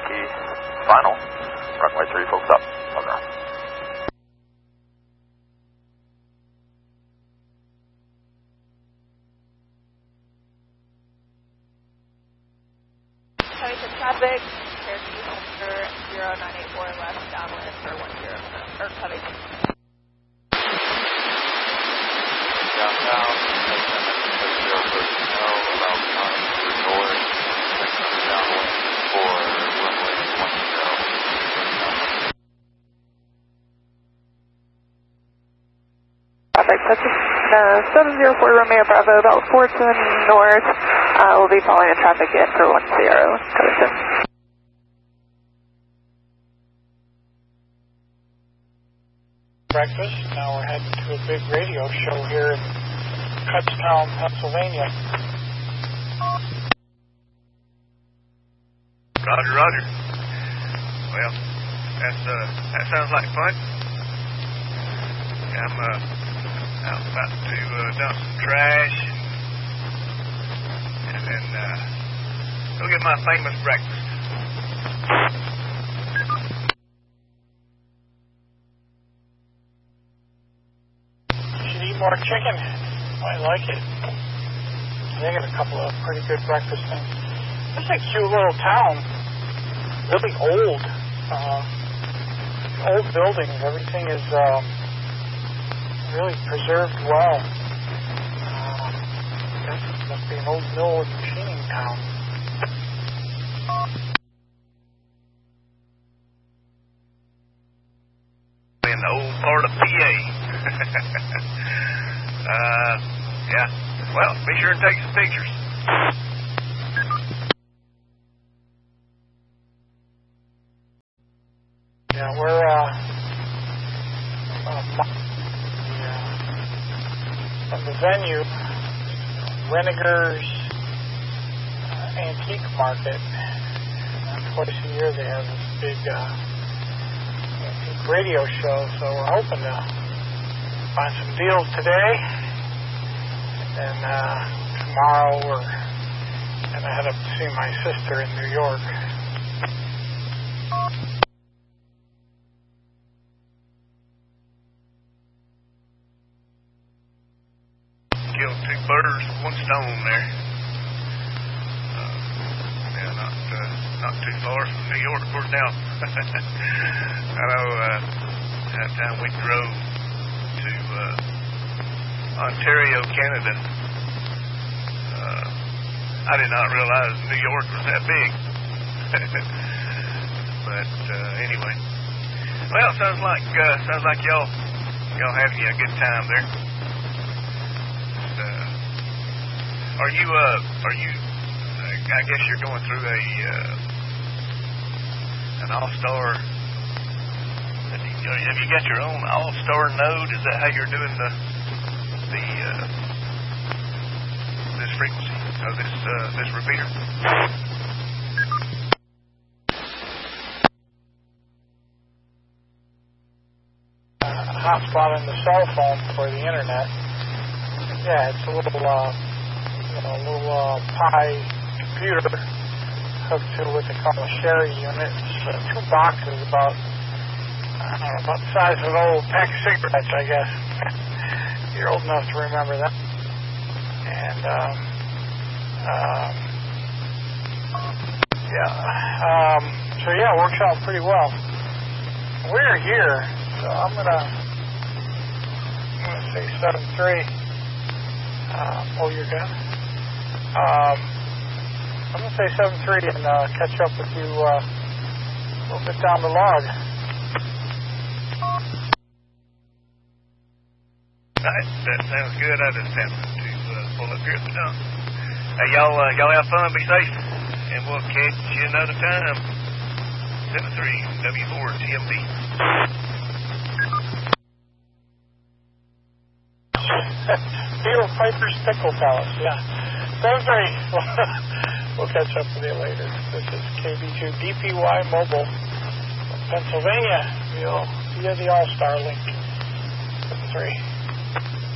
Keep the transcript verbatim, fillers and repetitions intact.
Yankee, final. Runway three, full stop. Over. Sorry for traffic. Cherokee Ulster zero nine eight four left downwind for one zero, or cutting. Downtown, zero personnel, about nine three north, six hundred downwind for runway one zero. Traffic, touching uh, seven zero four Romeo Bravo, about four to the north. Uh, we'll be following the traffic in for one zero, Covington. Breakfast. Now we're heading to a big radio show here in Kutztown, Pennsylvania. Roger, roger. Well, that's, uh, that sounds like fun. I'm uh, out about to uh, dump some trash and then uh, go get my famous breakfast. More chicken. I like it. They got a couple of pretty good breakfast things. This is a cute little town. Really old. Uh, old buildings. Everything is um, really preserved well. Uh, this must be an old mill and machining town. In the old part of P A. Uh, yeah. Well, be sure and take some pictures. Yeah, we're, uh, uh from the venue, Renninger's uh, Antique Market. Uh, twice a year they have this big, uh, antique radio show, so we're hoping to find some deals today, and uh, tomorrow we're going to head up to see my sister in New York. Killed two birds with one stone there. Uh, yeah, not uh, not too far from New York, of course. Now, I know uh, that time we drove to uh, Ontario, Canada. Uh, I did not realize New York was that big. But uh, anyway, well, sounds like uh, sounds like y'all y'all having a good time there. Uh, are you uh are you? Uh, I guess you're going through a uh, an all-star. Have you got your own all-star node? Is that how you're doing the the uh, this frequency of this uh, this repeater? Uh, hotspot in the cell phone for the internet. Yeah, it's a little uh, you know little uh, Pi computer hooked to what they call a Sherry unit. It's uh, two boxes about. I don't know, about the size of an old pack of cigarettes, I guess. You're old enough to remember that. And, um, um, yeah, um, so yeah, it works out pretty well. We're here, so I'm gonna, I'm gonna say seven three. Uh, pull your gun. Um, I'm gonna say seven three and uh, catch up with you uh, a little bit down the log. Right, that sounds good. I just have to uh, pull up here at the dump. Hey, y'all, uh, y'all have fun, be safe, and we'll catch you another time. seven three W four T M B. Peter Piper's Pickle Palace, yeah. seven three. We'll catch up with you later. This is K B two D P Y Mobile, Pennsylvania, via the All-Star link. seven three.